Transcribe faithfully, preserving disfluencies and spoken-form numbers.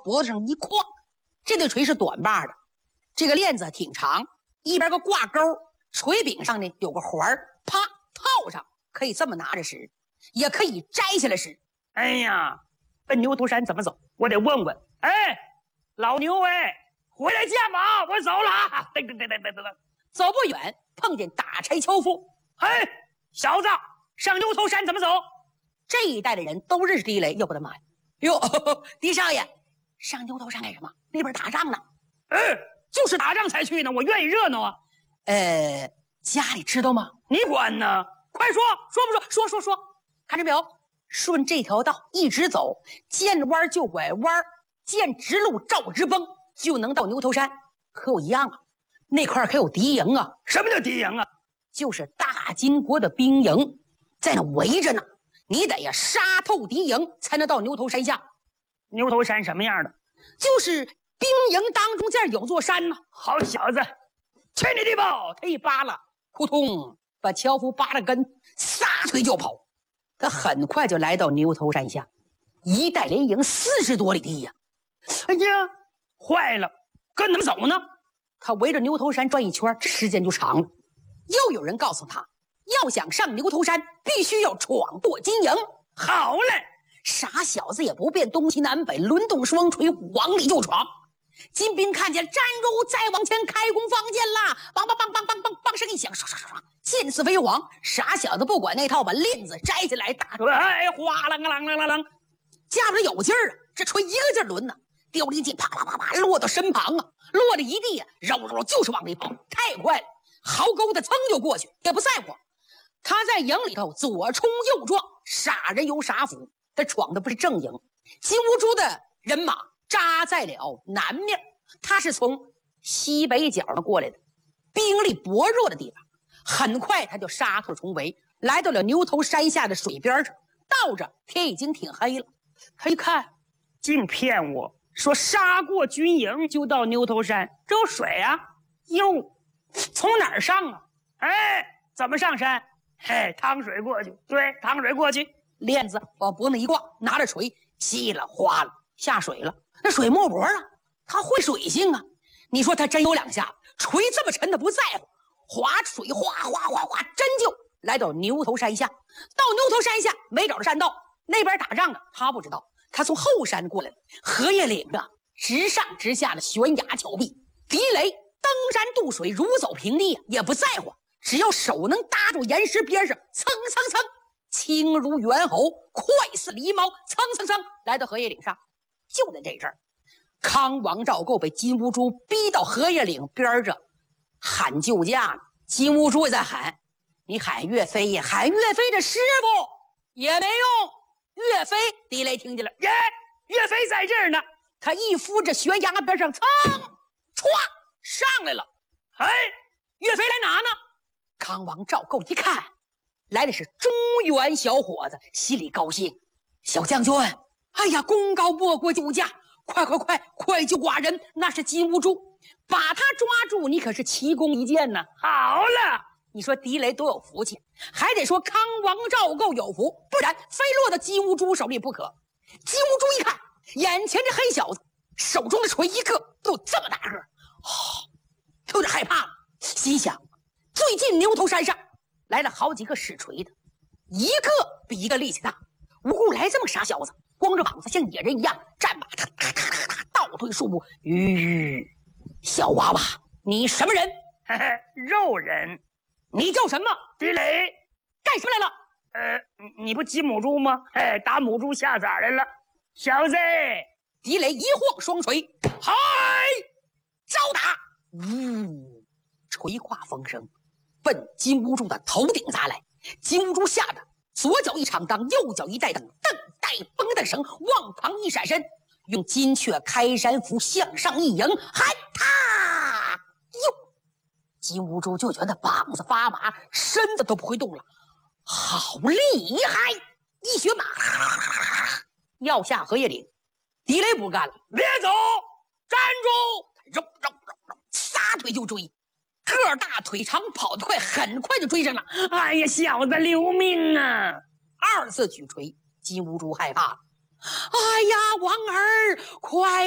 脖子上一挎。这对锤是短把的，这个链子挺长，一边个挂钩，锤柄上呢有个环儿，啪套上，可以这么拿着使，也可以摘下来使。 哎呀，奔牛头山怎么走？我得问问。哎，老牛哎，回来见吧，我走了啊！噔噔噔噔噔噔， 走不远，碰见打柴樵夫。 哎，小子，上牛头山怎么走？ 这一带的人都认识狄雷。哟，我的妈呀！哟，狄少爷，上牛头山干什么？那边打仗呢。 哎，就是打仗才去呢，我愿意热闹啊。 呃，家里知道吗？ 你管呢？快说，说不说？ 说说说，看着没有？顺这条道一直走，见弯就拐弯，见直路照直崩，就能到牛头山。可有一样啊，那块可有敌营啊。 什么叫敌营啊？ 就是大金国的兵营，在那围着呢。你得呀杀透敌营，才能到牛头山下。 牛头山什么样的？ 就是兵营当中这儿有座山呢。 好小子，去你的吧！ 他一扒拉，扑通，把樵夫扒了根，撒腿就跑。他很快就来到牛头山下，一带连营四十多里地呀！ 哎呀，坏了，跟怎么走呢？ 他围着牛头山转一圈，这时间就长了。又有人告诉他，要想上牛头山，必须要闯过金营。 好嘞， 傻小子也不辨东西南北，抡动双锤往里就闯。金兵看见站住，再往前开弓放箭啦！梆梆梆梆梆梆梆声一响，唰唰唰唰，箭似飞蝗。傻小子不管那套，把链子摘下来打出来， 哎，哗啷啷啷啷啷， 架着有劲儿啊！这锤一个劲儿抡呢，掉了一箭，啪啪啪啪落到身旁啊，落了一地啊，绕绕就是往里跑，太快了，壕沟的噌就过去，也不在乎。他在营里头左冲右撞，傻人有傻福，他闯的不是正营。金兀术的人马扎在了南面，他是从西北角上过来的，兵力薄弱的地方。很快他就杀透重围，来到了牛头山下的水边上。到着天已经挺黑了，他一看， 净骗我说杀过军营就到牛头山，这有水啊！哟，从哪儿上啊？哎，怎么上山？嘿，趟水过去，对，趟水过去， 链子往脖子一挂，拿着锤，稀了哗了下水了。那水没脖啊，他会水性啊！你说他真有两下，锤这么沉他不在乎，划水哗哗哗哗，真就来到牛头山下。到牛头山下没找着山道，那边打仗呢，他不知道，他从后山过来了。荷叶岭啊，直上直下的悬崖峭壁，狄雷登山渡水如走平地啊，也不在乎，只要手能搭住岩石边上，蹭蹭蹭，轻如猿猴，快似狸猫，蹭蹭蹭来到荷叶岭上。就在这阵儿，康王赵构被金兀术逼到荷叶岭边上喊救驾了。金兀术也在喊，你喊岳飞呀，喊岳飞的师傅也没用。岳飞，狄雷听见了， 耶，岳飞在这儿呢。 他一扶着悬崖边上，噌歘上来了。 哎，岳飞来哪呢？ 康王赵构一看，来的是中原小伙子，心里高兴。小将军，哎呀，功高莫过救驾，快快快快救寡人！那是金兀术，把他抓住，你可是奇功一件呢。 好了， 你说狄雷多有福气，还得说康王赵构有福，不然非落到金兀术手里不可。金兀术一看，眼前这黑小子手中的锤一个都这么大个，哦，有点害怕了，心想最近牛头山上来了好几个使锤的，一个比一个力气大，无故来这么傻小子，光着膀子像野人一样战马踏踏踏踏踏倒退数步。吁，小娃娃，你什么人？ 嘿嘿，肉人。 你叫什么？ 狄雷。 干什么来了？ 呃，你不鸡母猪吗？哎，打母猪下崽来了，小子！ 狄雷一晃双锤，嗨，招打！呜，锤化风声奔金兀术的头顶砸来。金兀术吓得左脚一长当，右脚一带蹬，蹬带绷带绳，往旁一闪身，用金阙开山斧向上一迎，喊他哟！金兀术就觉得膀子发麻，身子都不会动了，好厉害！一学马要下荷叶岭。狄雷不干了， 别走，站住！ 揉揉揉揉，撒腿就追，个大腿长，跑得快，很快就追上了。 哎呀，小子留命啊！ 二次举锤，金兀术害怕了。哎呀，王儿，快